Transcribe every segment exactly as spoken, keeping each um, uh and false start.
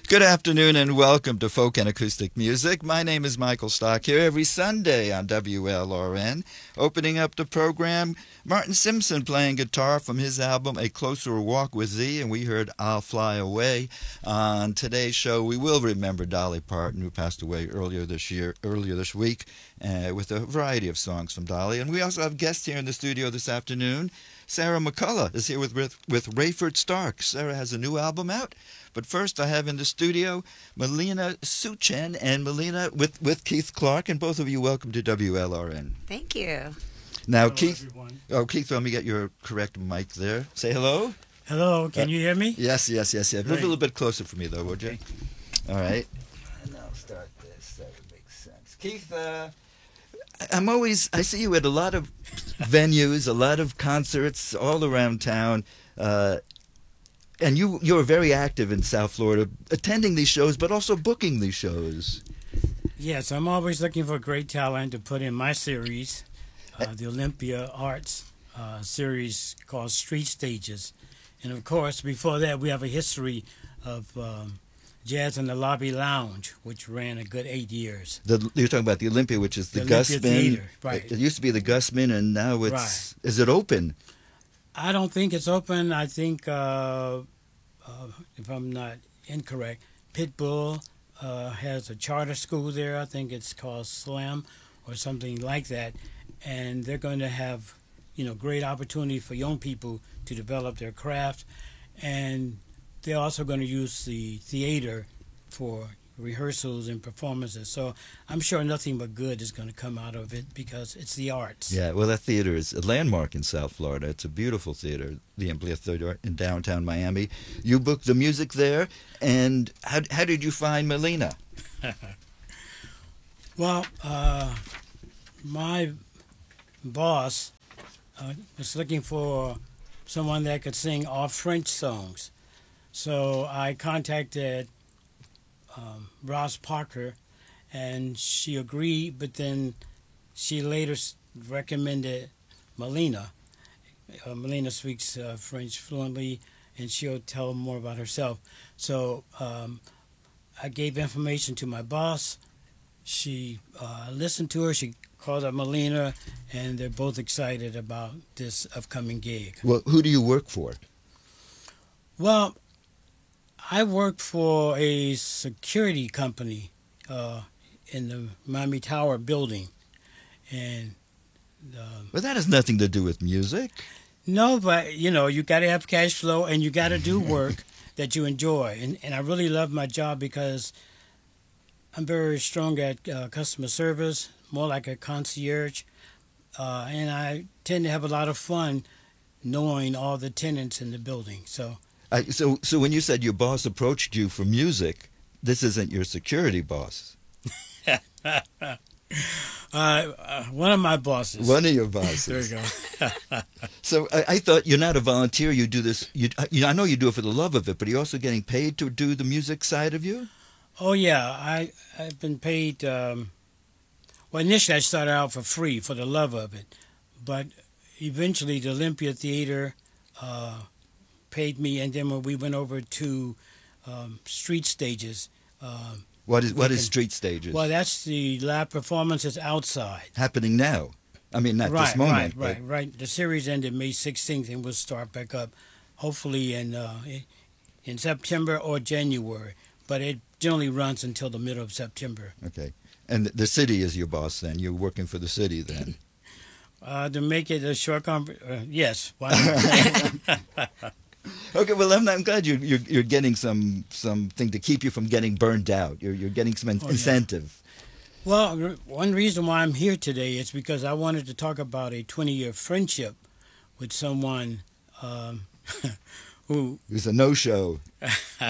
Good afternoon and welcome to Folk and Acoustic Music. My name is Michael Stock here every Sunday on W L R N. Opening up the program, Martin Simpson playing guitar from his album A Closer Walk with Thee, and we heard I'll Fly Away. On today's show, we will remember Dolly Parton, who passed away earlier this year, earlier this week, uh, with a variety of songs from Dolly. And we also have guests here in the studio this afternoon. Sarah McCullough is here with, with, with Rayford Stark. Sarah has a new album out. But first, I have in the studio Melina Suchen and Melina with, with Keith Clark, and both of you welcome to W L R N. Thank you. Now, hello, Keith. Everyone. Oh, Keith, let me get your correct mic there. Say hello. Hello, can uh, you hear me? Yes, yes, yes, yes. Move Great. a little bit closer for me, though, would you? Okay. All right. And I'll start this. That would make sense. Keith, uh, I'm always, I see you at a lot of venues, a lot of concerts all around town. Uh, and you, you're very active in South Florida, attending these shows, but also booking these shows. Yes, I'm always looking for great talent to put in my series, uh, the Olympia Arts uh, series called Street Stages. And of course, before that, we have a history of um, Jazz in the Lobby Lounge, which ran a good eight years. The, you're talking about the Olympia, which is the, the Gusman. Theater, right. It, it used to be the Gusman, and now it's, right. Is it open? I don't think it's open. I think, uh, uh, if I'm not incorrect, Pitbull uh, has a charter school there. I think it's called SLAM or something like that. And they're going to have, you know, great opportunity for young people to develop their craft. And they're also going to use the theater for rehearsals and performances. So I'm sure nothing but good is going to come out of it because it's the arts. Yeah, well, that theater is a landmark in South Florida. It's a beautiful theater, the Olympia Theater in downtown Miami. You booked the music there, and how, how did you find Melina? Well, uh, my boss uh, was looking for someone that could sing all French songs. So I contacted um, Ross Parker, and she agreed, but then she later recommended Melina. Uh, Melina speaks uh, French fluently, and she'll tell more about herself. So um, I gave information to my boss. She uh, listened to her. She called up Melina, and they're both excited about this upcoming gig. Well, who do you work for? Well, I work for a security company uh, in the Miami Tower building, and um, well, that has nothing to do with music. No, but you know, you got to have cash flow, and you got to do work that you enjoy. And and I really love my job because I'm very strong at uh, customer service, more like a concierge, uh, and I tend to have a lot of fun knowing all the tenants in the building. So. I, so, so when you said your boss approached you for music, this isn't your security boss. uh, uh, one of my bosses. One of your bosses. There you go. So I, I thought you're not a volunteer. You do this. You, you, I know you do it for the love of it, but are you also getting paid to do the music side of you? Oh yeah, I I've been paid. Um, well, initially I started out for free for the love of it, but eventually the Olympia Theater Uh, paid me, and then when we went over to um, Street Stages. Um, what is what can, is Street Stages? Well, that's the live performances outside. Happening now. I mean, not right, this moment. Right, right, right. The series ended May sixteenth, and we'll start back up, hopefully in uh, in September or January. But it generally runs until the middle of September. Okay, and the city is your boss then. You're working for the city then. Uh, to make it a short conversation, uh, yes. Why not? Okay, well, I'm, I'm glad you're, you're you're getting some something to keep you from getting burned out. You're you're getting some in- oh, incentive. Yeah. Well, one reason why I'm here today is because I wanted to talk about a twenty-year friendship with someone um, who. It was a no-show. uh,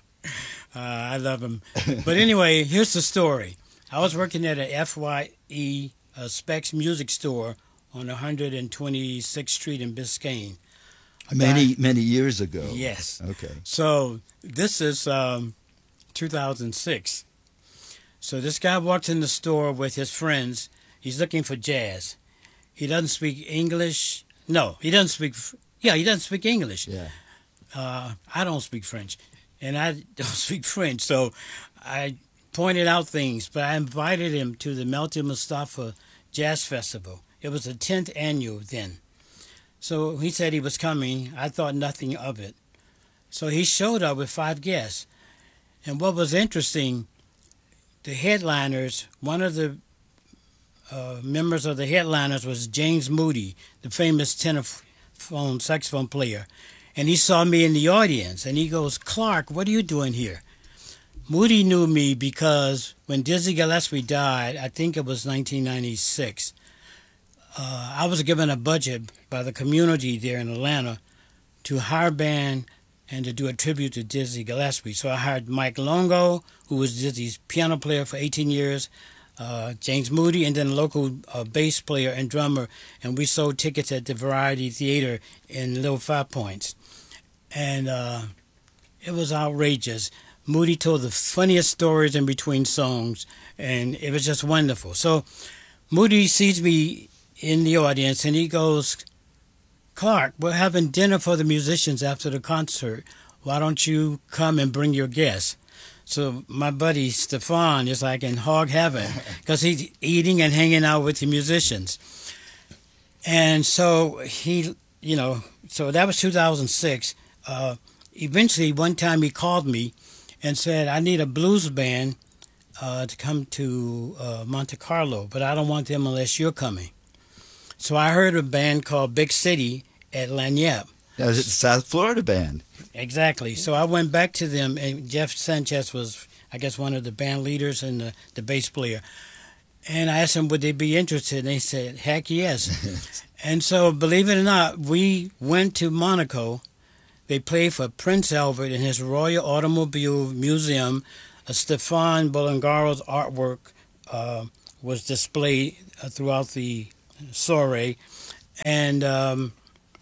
I love him, but anyway, here's the story. I was working at a F Y E uh, Specs music store on one hundred twenty-sixth Street in Biscayne. Many, many years ago. Yes. Okay. So this is um, two thousand six. So this guy walks in the store with his friends. He's looking for jazz. He doesn't speak English. No, he doesn't speak. Yeah, he doesn't speak English. Yeah. Uh, I don't speak French. and I don't speak French, so I pointed out things. But I invited him to the Melty Mustafa Jazz Festival. It was the tenth annual then. So he said he was coming. I thought nothing of it. So he showed up with five guests. And what was interesting, the headliners, one of the uh, members of the headliners was James Moody, the famous tenor-phone saxophone player. And he saw me in the audience, and he goes, "Clark, what are you doing here?" Moody knew me because when Dizzy Gillespie died, I think it was nineteen ninety-six, uh, I was given a budget by the community there in Atlanta to hire a band and to do a tribute to Dizzy Gillespie. So I hired Mike Longo, who was Dizzy's piano player for eighteen years, uh, James Moody, and then a local uh, bass player and drummer, and we sold tickets at the Variety Theater in Little Five Points. And uh, it was outrageous. Moody told the funniest stories in between songs, and it was just wonderful. So Moody sees me in the audience, and he goes, "Clark, we're having dinner for the musicians after the concert. Why don't you come and bring your guests?" So my buddy Stefan is like in hog heaven because he's eating and hanging out with the musicians. And so he, you know, so that was two thousand six. Uh, eventually, one time he called me and said, "I need a blues band uh, to come to uh, Monte Carlo, but I don't want them unless you're coming." So I heard a band called Big City at Lagniappe. That was a South Florida band. Exactly. So I went back to them, and Jeff Sanchez was, I guess, one of the band leaders and the, the bass player. And I asked them, would they be interested? And they said, heck yes. And so, believe it or not, we went to Monaco. They played for Prince Albert in his Royal Automobile Museum. Uh, Stefan Bolengaro's artwork uh, was displayed uh, throughout the soiree. And um,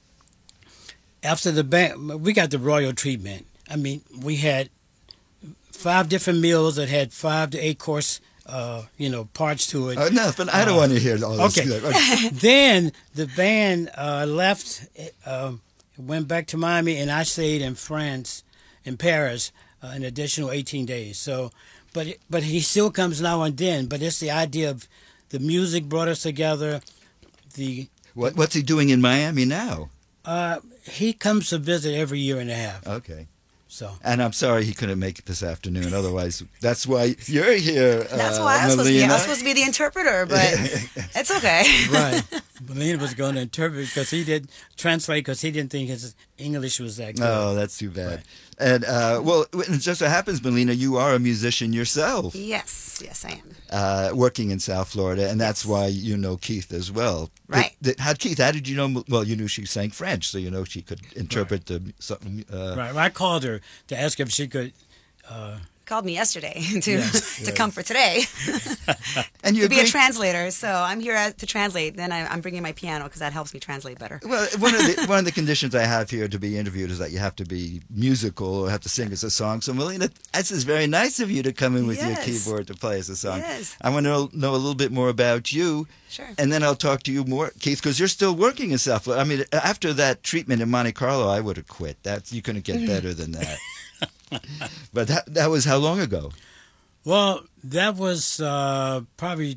after the band, we got the royal treatment. I mean, we had five different meals that had five to eight course, uh, you know, parts to it. Oh, no, but I don't uh, want to hear all this. Okay. Then the band uh, left, uh, went back to Miami, and I stayed in France, in Paris, uh, an additional eighteen days. So, but but he still comes now and then. But it's the idea of the music brought us together. The What, what's he doing in Miami now? Uh, he comes to visit every year and a half. Okay. So. And I'm sorry he couldn't make it this afternoon. Otherwise, that's why you're here. That's uh, why I was supposed to be. I Melina. was supposed to be the interpreter, but it's okay. Right. Melina was going to interpret because he did translate because he didn't think his English was that good. Oh, that's too bad. Right. And, uh, well, it just so happens, Melina, you are a musician yourself, Yes, yes, I am. uh, working in South Florida, and that's Yes. why you know Keith as well. Right. Did, did, how, Keith, how did you know? Well, you knew she sang French, so you know she could interpret the something. Uh, Right. I called her to ask if she could. Uh, Called me yesterday to Yes, to yes. come for today And you to be a agreed- translator. So I'm here as- to translate. Then I, I'm bringing my piano because that helps me translate better. Well, one of the one of the conditions I have here to be interviewed is that you have to be musical or have to sing us a song. So, Melina, this is very nice of you to come in with your Yes. keyboard to play us a song. Yes. I want to know, know a little bit more about you, Sure. and then I'll talk to you more, Keith, because you're still working in South Florida. I mean, after that treatment in Monte Carlo, I would have quit. That you couldn't get better than that. But that that was how long ago? well, that was uh, probably.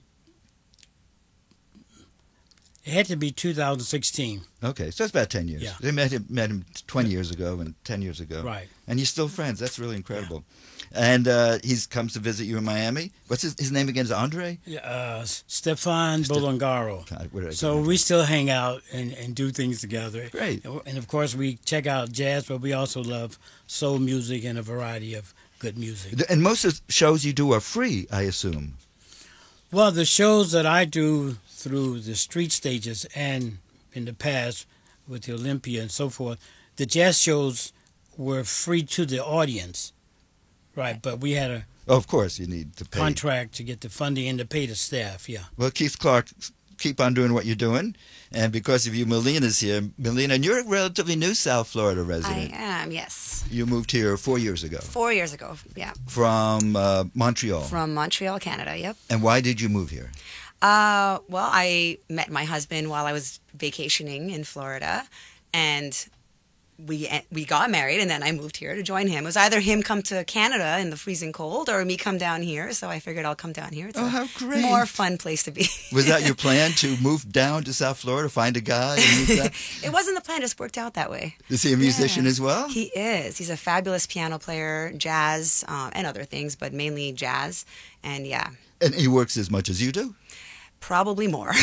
It had to be two thousand sixteen. Okay, so it's about ten years. Yeah. They met him met him twenty years ago and ten years ago. Right. And you're still friends. That's really incredible. And uh, he comes to visit you in Miami. What's his, his name again? Is it Andre? Uh, Stefan Bolongaro. God, what did I So do? we still hang out and, and do things together. Great. And of course, we check out jazz, but we also love soul music and a variety of good music. And most of the shows you do are free, I assume. Well, the shows that I do through the street stages and in the past with the Olympia and so forth, the jazz shows were free to the audience. Right, but we had a Oh, of course, you need to pay. contract to get the funding and to pay the staff, yeah. Well, Keith Clark, keep on doing what you're doing. And because of you, Melina's here. Melina, and you're a relatively new South Florida I resident. am, yes. You moved here four years ago Four years ago, yeah. from uh, Montreal. From Montreal, Canada, yep. And why did you move here? Uh, well, I met my husband while I was vacationing in Florida, and we we got married, and then I moved here to join him. It was either him come to Canada in the freezing cold, or me come down here. So I figured I'll come down here. It's Oh, a how great. more fun place to be. Was that your plan, to move down to South Florida, find a guy? And move down? It wasn't the plan; just worked out that way. Is he a musician Yeah. as well? He is. He's a fabulous piano player, jazz, um, and other things, but mainly jazz. And yeah, And he works as much as you do? probably more.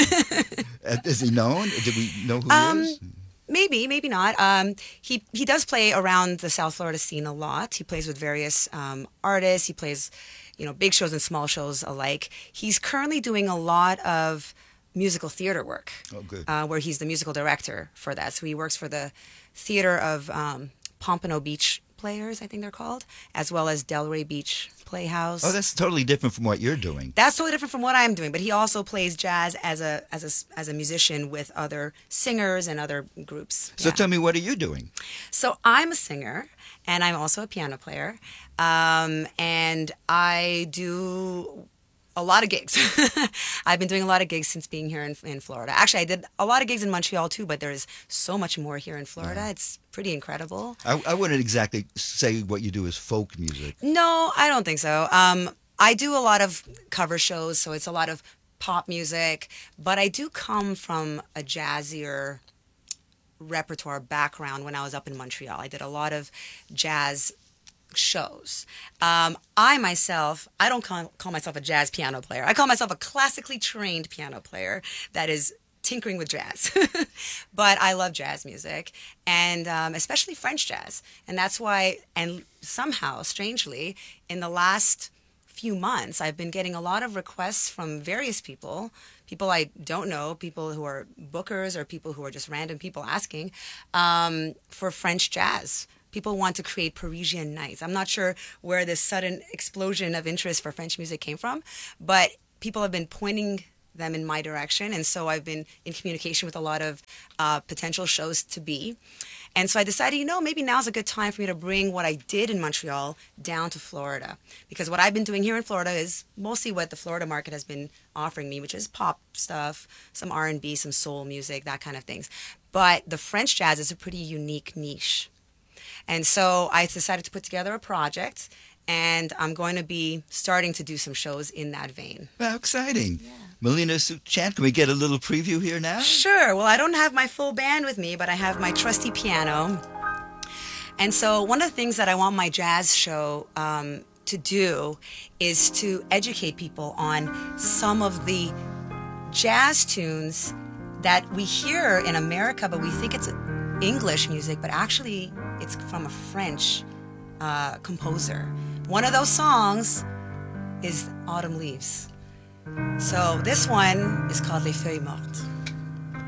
Uh, Is he known? Do we know who Um, he is? Maybe, maybe not. Um, he he does play around the South Florida scene a lot. He plays with various um, artists. He plays, you know, big shows and small shows alike. He's currently doing a lot of musical theater work, Oh, good. uh, where he's the musical director for that. So he works for the theater of um, Pompano Beach Players, I think they're called, as well as Delray Beach Playhouse. Oh, that's totally different from what you're doing. That's totally different from what I'm doing, but he also plays jazz as a as a as a musician with other singers and other groups. So Yeah. tell me, what are you doing? So I'm a singer, and I'm also a piano player, um, and I do a lot of gigs. I've been doing a lot of gigs since being here in, in Florida. Actually, I did a lot of gigs in Montreal too, but there's so much more here in Florida. Yeah. It's pretty incredible. I, I wouldn't exactly say what you do is folk music. No, I don't think so. Um, I do a lot of cover shows, so it's a lot of pop music, but I do come from a jazzier repertoire background when I was up in Montreal. I did a lot of jazz shows. Um, I myself, I don't call, call myself a jazz piano player. I call myself a classically trained piano player that is tinkering with jazz. But I love jazz music, and um, especially French jazz. And that's why, and somehow, strangely, in the last few months, I've been getting a lot of requests from various people, people I don't know, people who are bookers or people who are just random people asking um, for French jazz. People want to create Parisian nights. I'm not sure where this sudden explosion of interest for French music came from, but people have been pointing them in my direction, and so I've been in communication with a lot of uh, potential shows to be. And so I decided, you know, maybe now's a good time for me to bring what I did in Montreal down to Florida. Because what I've been doing here in Florida is mostly what the Florida market has been offering me, which is pop stuff, some R and B, some soul music, that kind of things. But the French jazz is a pretty unique niche. And so I decided to put together a project, and I'm going to be starting to do some shows in that vein. How exciting. Melina Suchant, can we get a little preview here now? Sure. Well, I don't have my full band with me, but I have my trusty piano. And so one of the things that I want my jazz show um, to do is to educate people on some of the jazz tunes that we hear in America, but we think it's English music, but actually it's from a French uh, composer. One of those songs is Autumn Leaves. So this one is called Les Feuilles Mortes.